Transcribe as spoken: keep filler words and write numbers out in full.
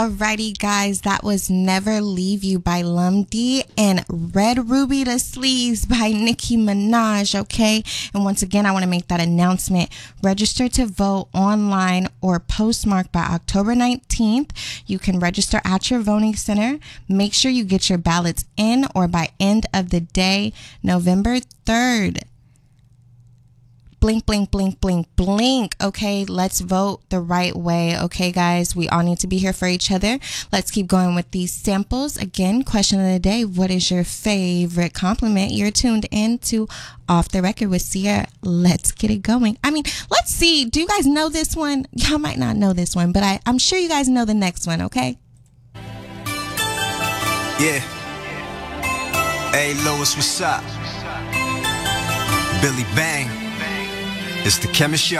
Alrighty, guys, that was Never Leave You by Lumdee and Red Ruby to Sleeves by Nicki Minaj, okay? And once again, I want to make that announcement. Register to vote online or postmark by October nineteenth. You can register at your voting center. Make sure you get your ballots in or by end of the day, November third. Blink, blink, blink, blink, blink. Okay, let's vote the right way. Okay, guys, we all need to be here for each other. Let's keep going with these samples. Again, question of the day, what is your favorite compliment? You're tuned in to Off the Record with Sierra. Let's get it going. I mean, let's see. Do you guys know this one? Y'all might not know this one, but I, I'm sure you guys know the next one, okay? Yeah. Hey, Lois, what's up? Billy Bang. It's the chemistry.